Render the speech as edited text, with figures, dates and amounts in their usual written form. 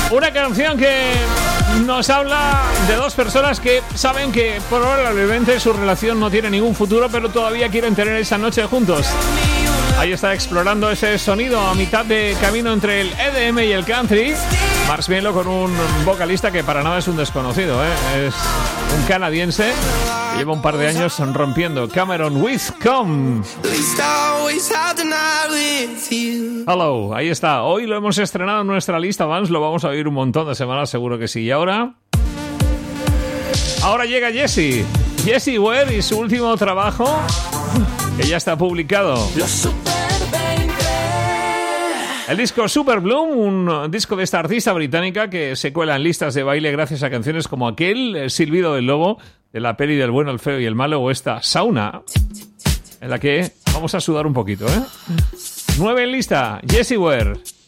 Una canción que nos habla de dos personas que saben que probablemente su relación no tiene ningún futuro, pero todavía quieren tener esa noche juntos. Ahí está explorando ese sonido a mitad de camino entre el EDM y el country. Marshmello con un vocalista que para nada es un desconocido, ¿eh? Es un canadiense que lleva un par de años rompiendo. Cameron Whitcomb. Hello, ahí está. Hoy lo hemos estrenado en nuestra lista Vans. Lo vamos a oír un montón de semanas, seguro que sí. Y ahora llega Jessie Ware y su último trabajo, que ya está publicado. El disco Super Bloom, un disco de esta artista británica que se cuela en listas de baile gracias a canciones como aquel, El silbido del lobo, de la peli del bueno, el feo y el malo, o esta Sauna, en la que vamos a sudar un poquito, ¿eh? 9 en lista, Jessie Ware.